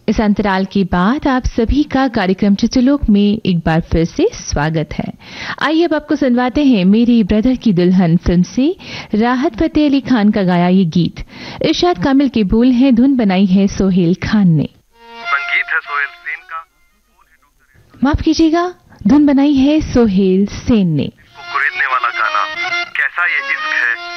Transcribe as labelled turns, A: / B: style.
A: इस अंतराल के बाद आप सभी का कार्यक्रम चित्रलोक में एक बार फिर से स्वागत है। आइए अब आपको सुनवाते हैं मेरी ब्रदर की दुल्हन फिल्म से राहत फतेह अली खान का गाया ये गीत। इरशाद कामिल के बोल हैं, धुन बनाई है सोहेल खान ने।
B: संगीत है सोहेल सेन का,
A: माफ कीजिएगा, धुन बनाई है सोहेल सेन ने।